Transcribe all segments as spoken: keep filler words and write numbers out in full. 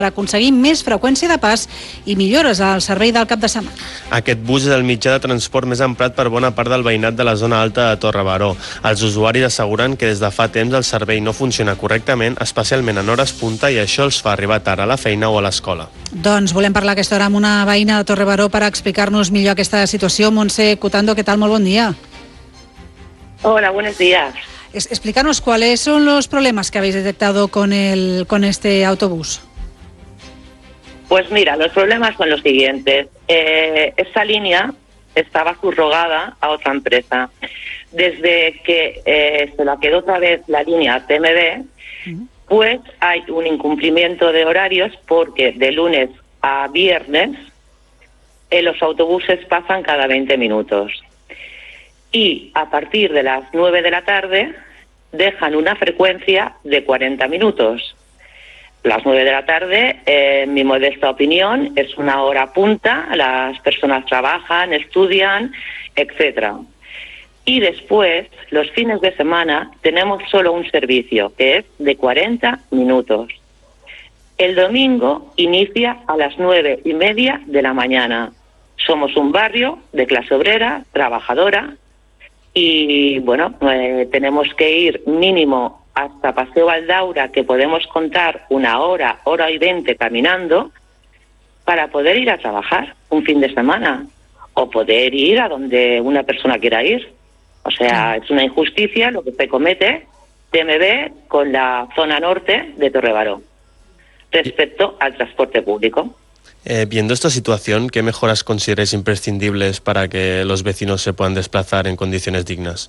per aconseguir més freqüència de pas i millores al servei del cap de setmana. Aquest bus és el mitjà de transport més emprat per bona part del veïnat de la zona alta de Torre Baró. Els usuaris asseguren que des de fa temps el servei no funciona correctament, especialment en hores punta, i això els fa arribar tard a la feina o a l'escola. Doncs volem parlar aquesta hora amb una veïna de Torre Baró per explicar-nos millor aquesta situació. Montse Cutando, ¿qué tal? Muy buen día. Hola, buenos días. Es, explícanos cuáles son los problemas que habéis detectado con, el, con este autobús. Pues mira, los problemas son los siguientes. Eh, esta línea estaba subrogada a otra empresa. Desde que eh, se la quedó otra vez la línea T M B, uh-huh. pues hay un incumplimiento de horarios porque de lunes a viernes eh, los autobuses pasan cada veinte minutos. Y a partir de las nueve de la tarde dejan una frecuencia de cuarenta minutos. Las nueve de la tarde, eh, en mi modesta opinión, es una hora punta, las personas trabajan, estudian, etcétera. Y después, los fines de semana, tenemos solo un servicio, que es de cuarenta minutos. El domingo inicia a las nueve y media de la mañana. Somos un barrio de clase obrera, trabajadora, y bueno, eh, tenemos que ir mínimo hasta Paseo Valdaura, que podemos contar una hora, hora y veinte caminando, para poder ir a trabajar un fin de semana, o poder ir a donde una persona quiera ir. O sea, es una injusticia lo que se comete T M B con la zona norte de Torre Baró respecto al transporte público. Eh, viendo esta situación, ¿qué mejoras consideráis imprescindibles para que los vecinos se puedan desplazar en condiciones dignas?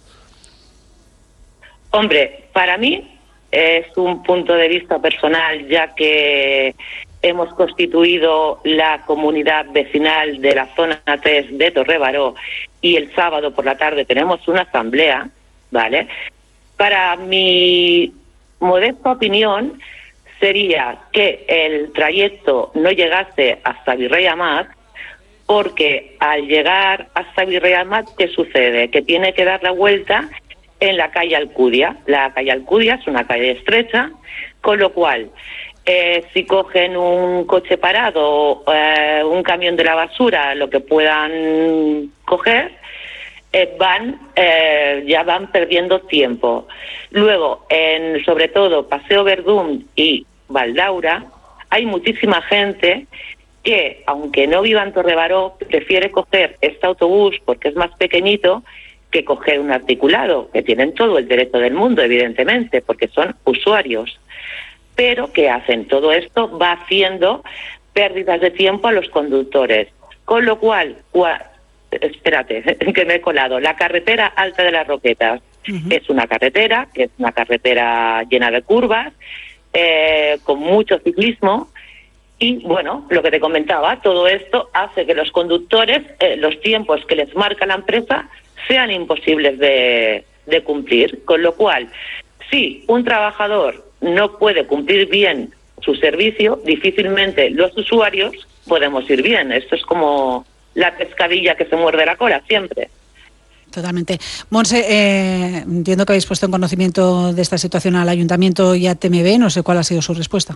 Hombre, para mí es un punto de vista personal, ya que hemos constituido la comunidad vecinal de la zona tres de Torre Baró y el sábado por la tarde tenemos una asamblea, ¿vale? Para mi modesta opinión sería que el trayecto no llegase hasta Virrey Amat, porque al llegar hasta Virrey Amat, ¿qué sucede? Que tiene que dar la vuelta en la calle Alcudia. La calle Alcudia es una calle estrecha, con lo cual, eh, si cogen un coche parado, eh, un camión de la basura, lo que puedan coger, eh, van eh, ya van perdiendo tiempo. Luego, en sobre todo Paseo Verdún y Valdaura, hay muchísima gente que, aunque no viva en Torre Baró, prefiere coger este autobús porque es más pequeñito que coger un articulado, que tienen todo el derecho del mundo, evidentemente, porque son usuarios. Pero ¿qué hacen? Todo esto va haciendo pérdidas de tiempo a los conductores. Con lo cual, cua... espérate, que me he colado, la carretera Alta de las Roquetas uh-huh. es una carretera, que es una carretera llena de curvas, eh, con mucho ciclismo, y bueno, lo que te comentaba, todo esto hace que los conductores, eh, los tiempos que les marca la empresa, sean imposibles de, de cumplir, con lo cual, si un trabajador no puede cumplir bien su servicio, difícilmente los usuarios podemos ir bien. Esto es como la pescadilla que se muerde la cola, siempre. Totalmente. Montse, eh, entiendo que habéis puesto en conocimiento de esta situación al Ayuntamiento y a T M B, no sé cuál ha sido su respuesta.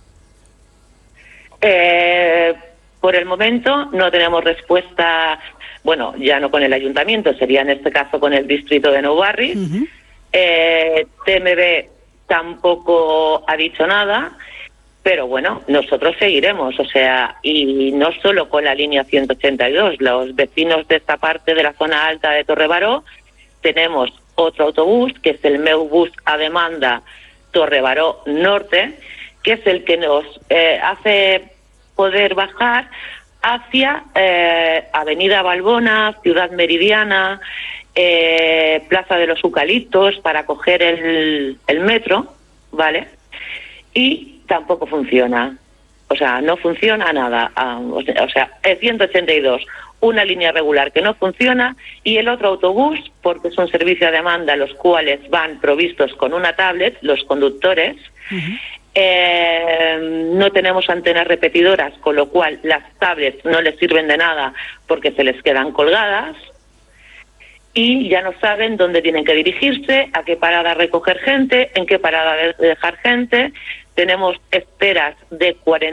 Eh, por el momento no tenemos respuesta. Bueno, ya no con el ayuntamiento, sería en este caso con el distrito de Nou Barris. Uh-huh. Eh, T M B tampoco ha dicho nada, pero bueno, nosotros seguiremos, o sea, y no solo con la línea ciento ochenta y dos, los vecinos de esta parte de la zona alta de Torre Baró, tenemos otro autobús, que es el Meubus a demanda Torre Baró Norte, que es el que nos eh, hace poder bajar hacia eh, Avenida Balbona, Ciudad Meridiana, eh, Plaza de los Eucaliptos, para coger el, el metro, ¿vale? Y tampoco funciona, o sea, no funciona nada, o sea, es ciento ochenta y dos, una línea regular que no funciona, y el otro autobús, porque es un servicio a demanda, los cuales van provistos con una tablet, los conductores, uh-huh. Eh, no tenemos antenas repetidoras, con lo cual las tablets no les sirven de nada porque se les quedan colgadas y ya no saben dónde tienen que dirigirse, a qué parada recoger gente, en qué parada dejar gente. Tenemos esperas de cuarenta